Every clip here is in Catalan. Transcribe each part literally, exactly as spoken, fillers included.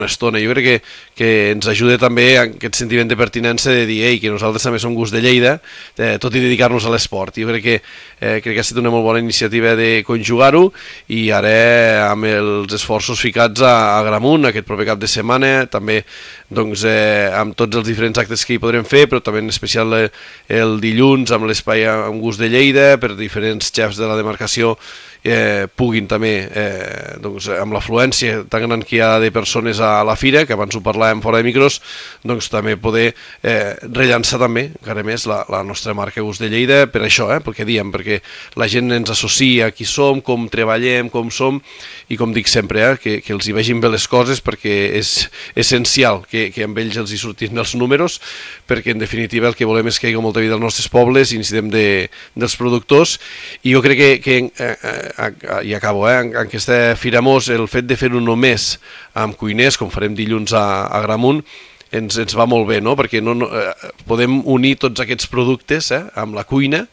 una estona. Jo crec que, que ens ajuda també en aquest sentiment de pertinença de dir ei, que nosaltres també som Gust de Lleida, eh, tot i dedicar-nos a l'esport. Jo crec que, eh, crec que ha estat una molt bona iniciativa de conjugar-ho i ara amb els esforços ficats a, a Agramunt aquest proper cap de setmana, també doncs, eh, amb tots els diferents actes que hi podrem fer, però també en especial el, el dilluns amb l'espai amb Gust de Lleida, per diferents xefs de la demarcació eh, puguin també, eh, doncs, amb l'afluència tan gran que hi ha de persones a la fira, que abans ho parlàvem fora de micros, doncs també poder eh, rellançar també, encara més, la, la nostra marca Gust de Lleida, per això, eh, pel que diem, perquè la gent ens associa a qui som, com treballem, com som, i com dic sempre, eh, que, que els hi vegin bé les coses, perquè és essencial que, que amb ells els hi surtin els números, perquè en definitiva el que volem és que hi hagi molta vida als nostres pobles i necessitem de, dels productors, i jo crec que, que eh, i acabo, eh, en, en aquesta Firamós, el fet de fer-ho només amb cuiners, com farem dilluns a, a Agramunt, ens, ens va molt bé, no? Perquè no, no, eh, podem unir tots aquests productes eh, amb la cuina,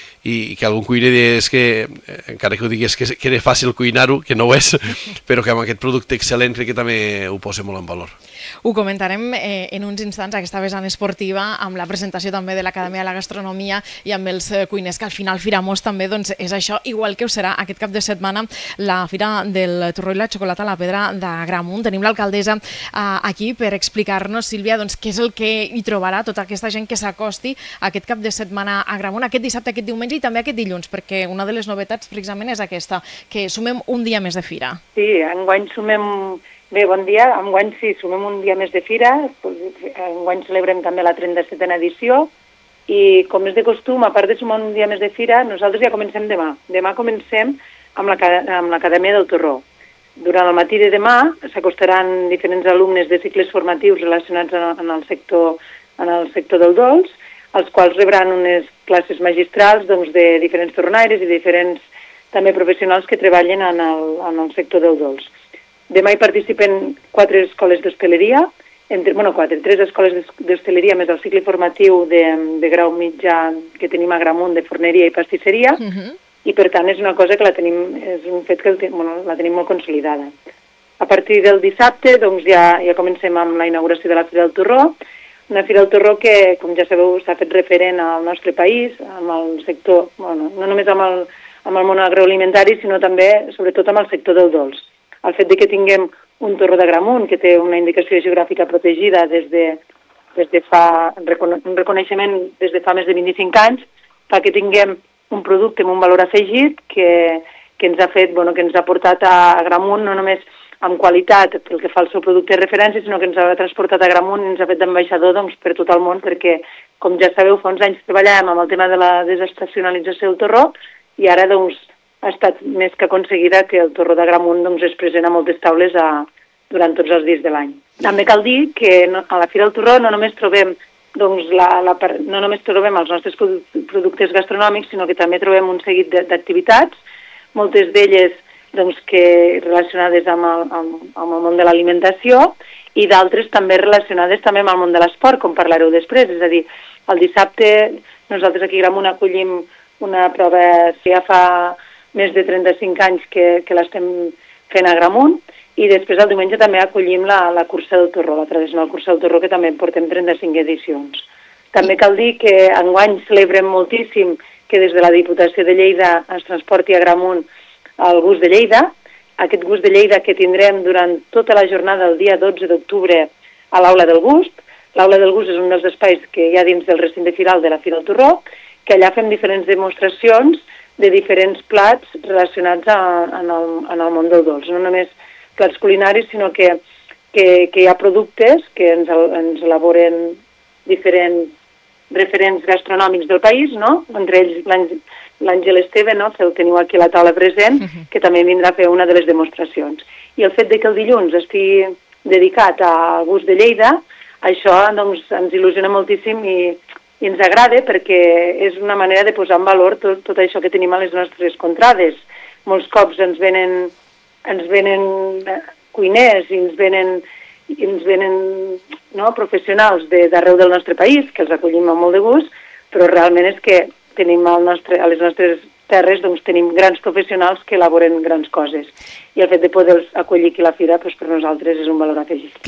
i que algun cuiner és que, encara que ho digués que, que era fàcil cuinar-ho, que no ho és, però que amb aquest producte excel·lent crec que també ho posa molt en valor. Ho comentarem eh, en uns instants, aquesta vessant esportiva, amb la presentació també de l'Acadèmia de la Gastronomia i amb els eh, cuiners, que al final Firamós també doncs, és això, igual que ho serà aquest cap de setmana la Fira del Torró i la Xocolata a la Pedra d'Agramunt. Tenim l'alcaldessa eh, aquí per explicar-nos, Sílvia, doncs, què és el que hi trobarà tota aquesta gent que s'acosti aquest cap de setmana a Agramunt, aquest dissabte, aquest diumenge i també aquest dilluns, perquè una de les novetats precisament és aquesta, que sumem un dia més de fira. Sí, enguany sumem... Bé, bon dia. Enguany sí, sumem un dia més de fira, enguany celebrem també la trenta-setena edició i, com és de costum, a part de sumar un dia més de fira, nosaltres ja comencem demà. Demà comencem amb l'Acadèmia del Torró. Durant el matí de demà s'acostaran diferents alumnes de cicles formatius relacionats en el sector, en el sector del dolç, els quals rebran unes classes magistrals doncs, de diferents tornaires i diferents també professionals que treballen en el, en el sector del dolç. Demà hi participen quatre escoles d'hostaleria, entre, bueno, quatre, tres escoles d'hostaleria més el cicle formatiu de, de grau mitjà que tenim a Agramunt de forneria i pastisseria, uh-huh. I per tant és una cosa que la tenim, és un fet que el, bueno, la tenim molt consolidada. A partir del dissabte doncs ja, ja comencem amb la inauguració de la Fira del Torró, una Fira del Torró que, com ja sabeu, s'ha fet referent al nostre país, amb el sector, bueno, no només amb el, amb el món agroalimentari, sinó també, sobretot, amb el sector del dolç. El fet de que tinguem un torró d'Agramunt, que té una indicació geogràfica protegida des de, des de fa, un reconeixement des de fa més de vint-i-cinc anys, fa que tinguem un producte amb un valor afegit que, que ens ha fet, bueno, que ens ha portat a Agramunt no només amb qualitat pel que fa al seu producte de referència, sinó que ens ha transportat a Agramunt i ens ha fet d'ambaixador doncs, per tot el món, perquè, com ja sabeu, fa uns anys treballàvem amb el tema de la desestacionalització del torró i ara doncs, ha estat més que aconseguida que el torró d'Agramunt doncs, és present a moltes taules a, durant tots els dies de l'any. També cal dir que no, a la Fira del Torró no només trobem, doncs, la, la, no només trobem els nostres productes gastronòmics, sinó que també trobem un seguit d'activitats, moltes d'elles doncs, que relacionades amb el, amb, amb el món de l'alimentació i d'altres també relacionades també amb el món de l'esport, com parlareu després. És a dir, el dissabte nosaltres aquí a Agramunt acollim una prova que ja fa més de trenta-cinc anys que, que l'estem fent a Agramunt, i després el diumenge també acollim la, la cursa del Torró, la tradicional cursa del Torró, que també portem trenta-cinc edicions. També cal dir que enguany celebrem moltíssim que des de la Diputació de Lleida es transporti a Agramunt el Gust de Lleida, aquest Gust de Lleida que tindrem durant tota la jornada el dia dotze d'octubre a l'Aula del Gust. L'Aula del Gust és un dels espais que hi ha dins del recinte firal de la Fira del Torró, que allà fem diferents demostracions de diferents plats relacionats a, en, el, en el món del dolç. No només plats culinaris, sinó que, que, que hi ha productes que ens, ens elaboren diferents referents gastronòmics del país, no? Entre ells l'Àngel Esteve, no? Que el teniu aquí a la taula present, que també vindrà a fer una de les demostracions. I el fet de que el dilluns estigui dedicat al Gust de Lleida, això doncs, ens il·lusiona moltíssim i i ens agrada perquè és una manera de posar en valor tot, tot això que tenim a les nostres contrades. Molts cops ens venen, ens venen cuiners i ens venen, i ens venen no, professionals d'arreu del nostre país, que els acollim amb molt de gust, però realment és que tenim el nostre, a les nostres terres doncs, tenim grans professionals que elaboren grans coses. I el fet de poder acollir aquí a la fira doncs, per nosaltres és un valor afegit.